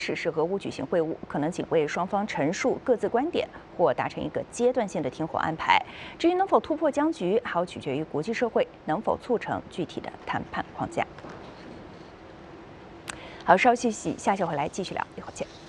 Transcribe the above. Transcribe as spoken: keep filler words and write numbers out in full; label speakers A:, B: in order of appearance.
A: 是是俄乌举行会晤，可能仅为双方陈述各自观点，或达成一个阶段性的停火安排。至于能否突破僵局，还要取决于国际社会能否促成具体的谈判框架。好，稍息息，下节回来继续聊，一会儿见。